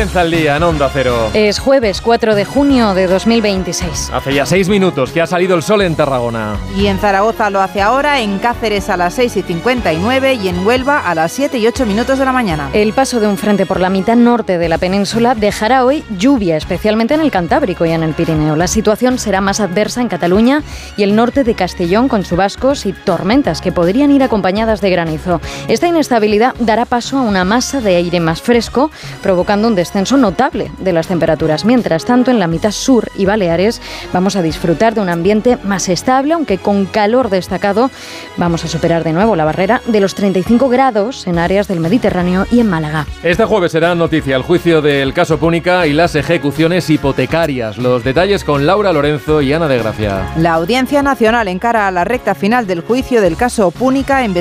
Comienza el día en Onda Cero. Es jueves 4 de junio de 2026. Hace ya 6 minutos que ha salido el sol en Tarragona. Y en Zaragoza lo hace ahora, en Cáceres a las 6:59 y en Huelva a las 7:08 de la mañana. El paso de un frente por la mitad norte de la península dejará hoy lluvia, especialmente en el Cantábrico y en el Pirineo. La situación será más adversa en Cataluña y el norte de Castellón, con chubascos y tormentas que podrían ir acompañadas de granizo. Esta inestabilidad dará paso a una masa de aire más fresco, provocando un descenso notable de las temperaturas. Mientras tanto, en la mitad sur y Baleares vamos a disfrutar de un ambiente más estable, aunque con calor destacado. Vamos a superar de nuevo la barrera de los 35 grados en áreas del Mediterráneo y en Málaga. Este jueves será noticia el juicio del caso Púnica y las ejecuciones hipotecarias. Los detalles con Laura Lorenzo y Ana de Gracia. La Audiencia Nacional encara a la recta final del juicio del caso Púnica,